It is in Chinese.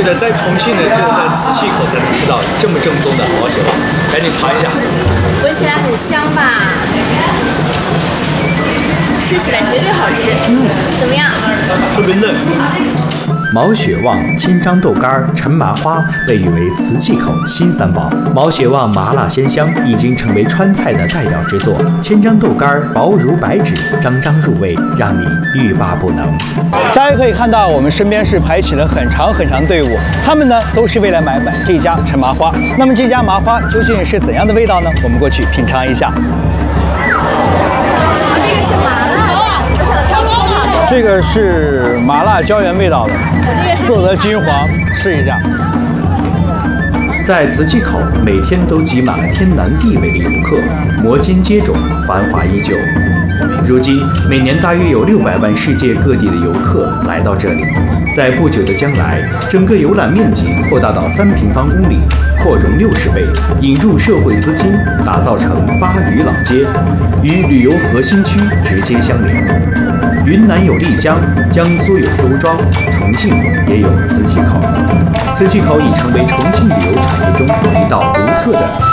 得在重庆呢，只有在磁器口才能吃到这么正宗的毛血旺，赶紧尝一下。 闻起来很香吧？吃起来绝对好吃。怎么样？ 特别嫩。 毛血旺、千张豆干、陈麻花被誉为瓷器口新三宝。毛血旺麻辣鲜香，已经成为川菜的代表之作。千张豆干薄如白纸，张张入味，让你欲罢不能。大家可以看到，我们身边是排起了很长很长队伍，他们呢都是为了买这家陈麻花。那么这家麻花究竟是怎样的味道呢？我们过去品尝一下。这个是麻辣椒盐味道的，色泽金黄，试一下。在瓷器口，每天都挤满了天南地北的游客，摩肩接踵，繁华依旧。如今，每年大约有600万世界各地的游客来到这里。在不久的将来，整个游览面积扩大到3平方公里，扩容60倍，引入社会资金，打造成巴渝老街，与旅游核心区直接相连。云南有丽江，江苏有周庄，重庆也有磁器口。磁器口已成为重庆旅游产业中一道独特的